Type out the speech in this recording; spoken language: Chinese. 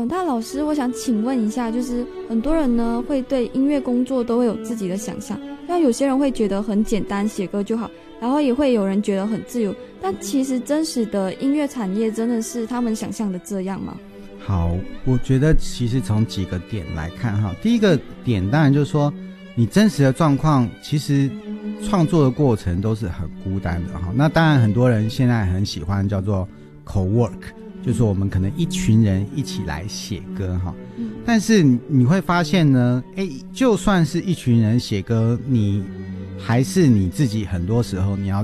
哦，那老师，我想请问一下，就是很多人呢会对音乐工作都会有自己的想象，像有些人会觉得很简单，写歌就好，然后也会有人觉得很自由，但其实真实的音乐产业真的是他们想象的这样吗？ 好，我觉得其实从几个点来看哈，第一个点当然就是说，你真实的状况，其实创作的过程都是很孤单的哈。那当然很多人现在很喜欢叫做 co-work， 就是我们可能一群人一起来写歌哈。但是你会发现呢，就算是一群人写歌，你还是你自己很多时候你要